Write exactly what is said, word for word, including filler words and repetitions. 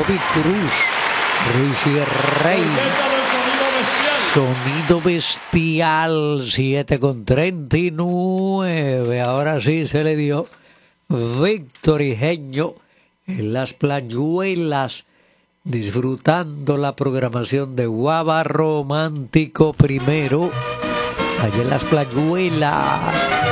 Bobby Cruz, Richie Rey. Sonido bestial, siete con treinta y nueve. Ahora sí se le dio Víctor Ingenio en las Playuelas, disfrutando la programación de Guava Romántico primero, allá en las Playuelas.